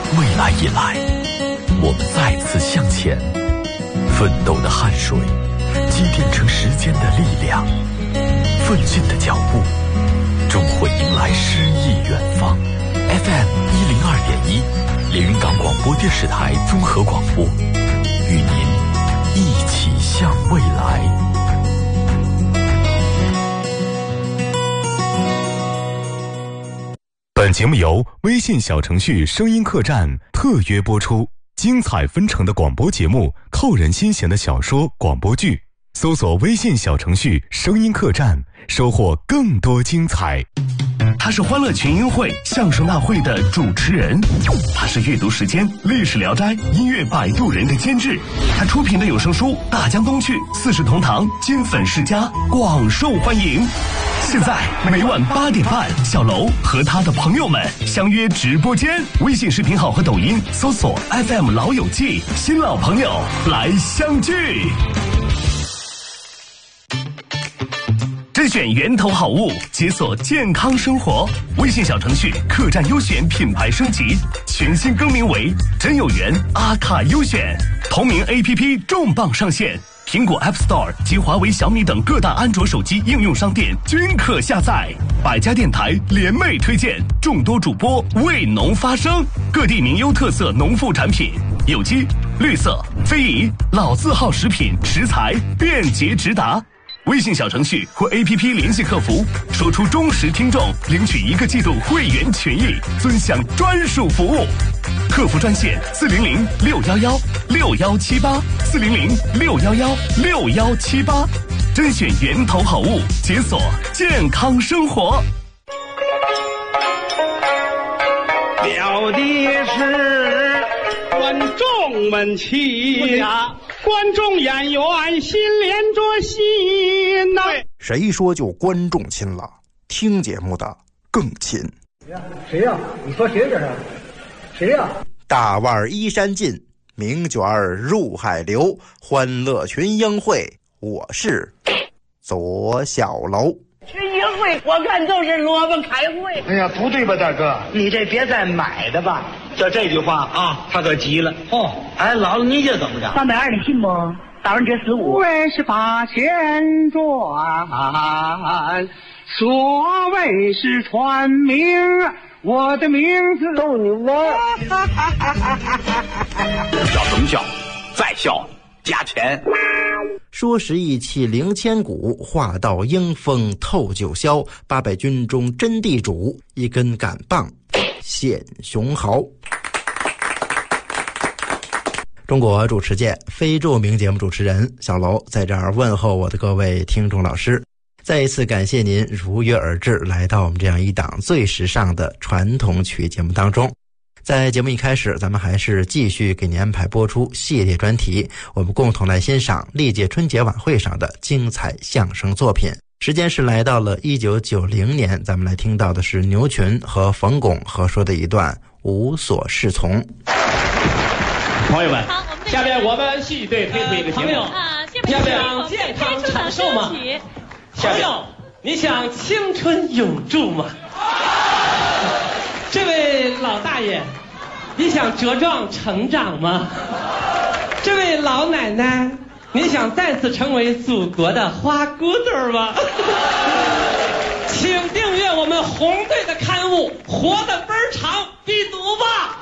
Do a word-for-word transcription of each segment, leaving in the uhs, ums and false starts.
未来以来，我们再次向前，奋斗的汗水积淀成时间的力量，奋进的脚步终会迎来诗意远方。 F M 一零二点一，连云港广播电视台综合广播，与您一起向未来。 本节目由微信小程序声音客栈特约播出，精彩纷呈的广播节目，扣人心弦的小说广播剧，搜索微信小程序声音客栈，收获更多精彩。 他是欢乐群英会相声大会的主持人，他是阅读时间历史聊斋音乐摆渡人的监制，他出品的有声书《大江东去》四世同堂金粉世家广受欢迎。现在每晚八点半，小楼和他的朋友们相约直播间，微信视频号和抖音搜索 F M 老友记，新老朋友来相聚。甄选源头好物，解锁健康生活。微信小程序客栈优选品牌升级，全新更名为真有缘阿卡优选。同名 A P P 重磅上线，苹果 App Store 及华为、小米等各大安卓手机应用商店均可下载。百家电台联袂推荐，众多主播为农发声，各地名优特色农副产品，有机、绿色、非遗、老字号食品食材便捷直达。微信小程序或 A P P 联系客服，说出忠实听众，领取一个季度会员权益，尊享专属服务。客服专线四零零六幺幺六幺七八四零零六幺幺六幺七八，甄选源头好物，解锁健康生活。 表的是观众们亲。观众演员心连着心呐、啊！ 谁说就观众亲了？听节目的更亲。 谁呀、啊？你说谁这是？谁呀、啊？ 大腕依山尽，名卷入海流。欢乐群英会，我是左小楼。 群英会，我看就是萝卜开会。 哎呀，不对吧，大哥？ 你这别再买的吧。 就这句话啊，他可急了。哦，哎，姥姥，你这怎么着？ 三百二的信不？打完折十五。 为是八千转，所谓是传名，我的名字逗你玩。 笑什么笑？再笑加钱。 说时义气零千古，话到英风透九霄。八百军中真地主，一根杆棒现雄豪。中国主持界非著名节目主持人小楼在这儿问候我的各位听众老师，再一次感谢您如约而至，来到我们这样一档最时尚的传统曲艺节目当中。在节目一开始，咱们还是继续给您安排播出系列专题，我们共同来欣赏历届春节晚会上的精彩相声作品。时间是来到了一九九零年，咱们来听到的是牛群和冯巩合说的一段无所适从。 朋友们，下面我们戏剧队推出一个节目， 啊， 下面健康长寿吗？朋友，你想青春永驻吗？这位老大爷，你想茁壮成长吗？这位老奶奶，你想再次成为祖国的花骨朵吗？请订阅我们红队的刊物，活得倍儿长，必读吧。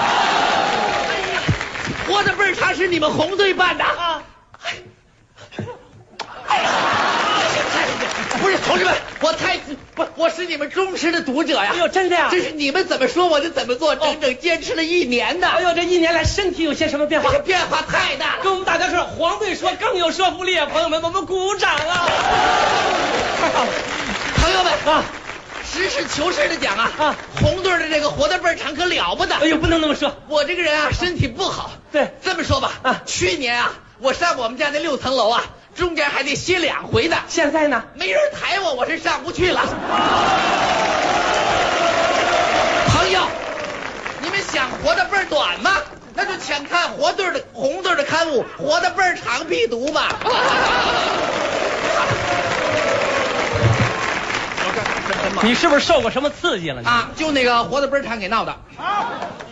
活得倍儿长是你们红队办的啊！不是同志们，我太不，我是你们忠实的读者呀！ 哎呦，真的呀！ 这是你们怎么说我就怎么做，整整坚持了一年呢。 哎呦，这一年来身体有些什么变化？ 这个变化太大了。 跟我们大家说，黄队说更有说服力啊！朋友们，我们鼓掌啊！ 太好了，朋友们啊！实事求是的讲啊，啊，红队的这个活得倍儿长可了不得。 哎呦，不能那么说， 我这个人啊身体不好。 对， 这么说吧，啊，去年啊我上我们家那六层楼啊，中间还得歇两回呢。 现在呢， 没人抬我，我是上不去了。朋友，你们想活得倍儿短吗？那就请看活队的红队的刊物，活得倍儿长必读吧。 你是不是受过什么刺激了？ 啊，就那个活得倍儿长给闹的。